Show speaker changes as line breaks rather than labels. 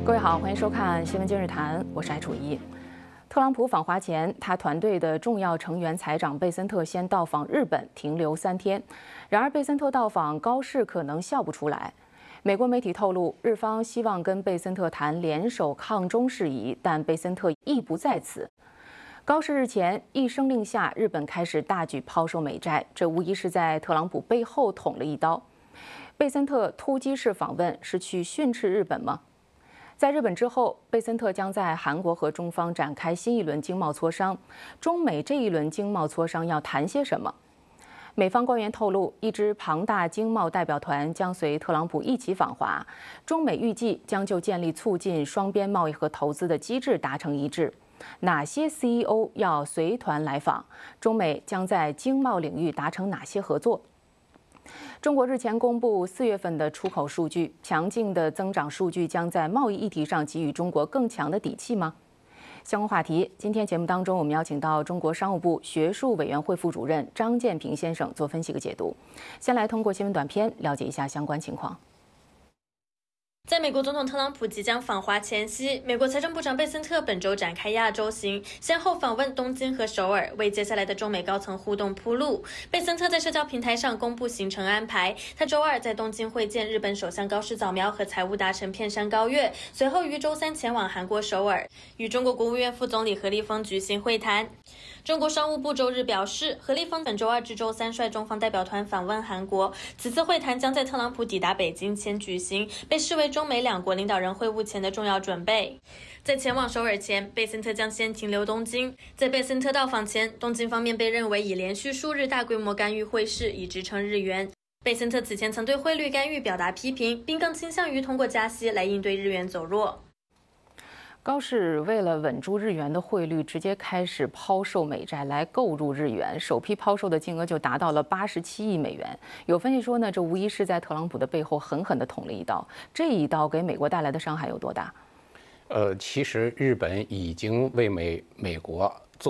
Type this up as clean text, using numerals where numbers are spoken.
各位好，欢迎收看《新闻今日谈》，我是艾楚一。特朗普访华前，他团队的重要成员财长贝森特先到访日本，停留3天。然而，贝森特到访，高市可能笑不出来。美国媒体透露，日方希望跟贝森特谈联手抗中事宜，但贝森特意不在此。高市日前一声令下，日本开始大举抛售美债，这无疑是在特朗普背后捅了一刀。贝森特突击式访问是去训斥日本吗？在日本之后，贝森特将在韩国和中方展开新一轮经贸磋商。中美这一轮经贸磋商要谈些什么？美方官员透露，一支庞大经贸代表团将随特朗普一起访华。中美预计将就建立促进双边贸易和投资的机制达成一致。哪些 CEO 要随团来访？中美将在经贸领域达成哪些合作？中国日前公布4月份的出口数据，强劲的增长数据将在贸易议题上给予中国更强的底气吗？相关话题，今天节目当中我们邀请到中国商务部学术委员会副主任张建平先生做分析和解读。先来通过新闻短片了解一下相关情况。
在美国总统特朗普即将访华前夕，美国财政部长贝森特本周展开亚洲行，先后访问东京和首尔，为接下来的中美高层互动铺路。贝森特在社交平台上公布行程安排，他周二在东京会见日本首相高市早苗和财务大臣片山高月，随后于周三前往韩国首尔，与中国国务院副总理何立峰举行会谈。中国商务部周日表示，何立峰本周二至周三率中方代表团访问韩国，此次会谈将在特朗普抵达北京前举行，被视为中美两国领导人会晤前的重要准备。在前往首尔前，贝森特将先停留东京。在贝森特到访前，东京方面被认为已连续数日大规模干预汇市，以支撑日元。贝森特此前曾对汇率干预表达批评，并更倾向于通过加息来应对日元走弱。
高市为了稳住日元的汇率，直接开始抛售美债来购入日元，首批抛售的金额就达到了87亿美元。有分析说呢，这无疑是在特朗普的背后狠狠地捅了一刀。这一刀给美国带来的伤害有多大？
其实日本已经为美国做